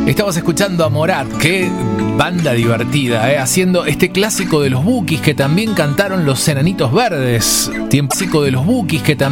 Estabas escuchando a Morat, qué banda divertida, haciendo este clásico de los Bukis que también cantaron los Enanitos Verdes. Clásico de los Bukis que también